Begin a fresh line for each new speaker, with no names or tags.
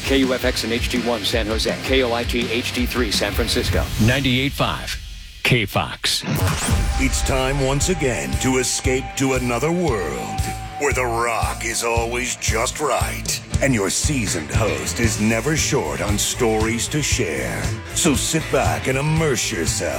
KUFX and HD1 San Jose. KOIT HD3 San Francisco.
98.5 KFOX.
It's time once again to escape to another world where the rock is always just right and your seasoned host is never short on stories to share. So sit back and immerse yourself